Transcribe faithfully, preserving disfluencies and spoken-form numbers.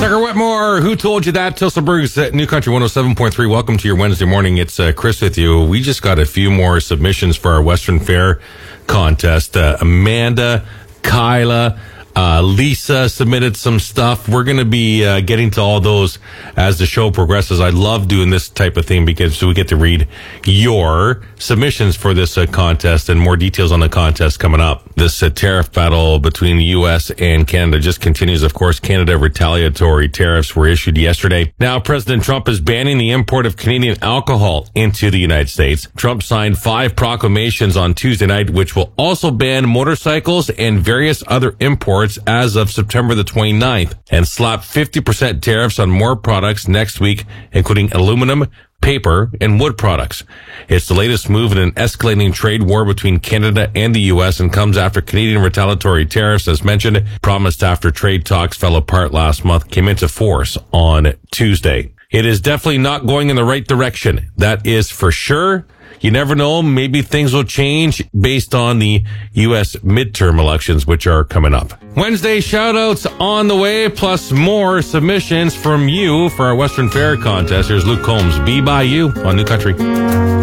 Tucker Wetmore, who told you that? Tilsonburg's uh, New Country one oh seven point three. Welcome to your Wednesday morning. It's uh, Chris with you. We just got a few more submissions for our Western Fair contest. Uh, Amanda, Kyla, uh, Lisa submitted some stuff. We're going to be uh, getting to all those as the show progresses. I love doing this type of thing because we get to read your submissions for this uh, contest, and more details on the contest coming up. This uh, tariff battle between the U S and Canada just continues. Of course, Canada retaliatory tariffs were issued yesterday. Now, President Trump is banning the import of Canadian alcohol into the United States. Trump signed five proclamations on Tuesday night, which will also ban motorcycles and various other imports as of September the twenty-ninth, and slap fifty percent tariffs on more products next week, including aluminum, paper, and wood products. It's the latest move in an escalating trade war between Canada and the U S and comes after Canadian retaliatory tariffs, as mentioned, promised after trade talks fell apart last month, came into force on Tuesday. It is definitely not going in the right direction. That is for sure. You never know. Maybe things will change based on the U S midterm elections, which are coming up. Wednesday shout-outs on the way, plus more submissions from you for our Western Fair contest. Here's Luke Combs, Be By You on New Country.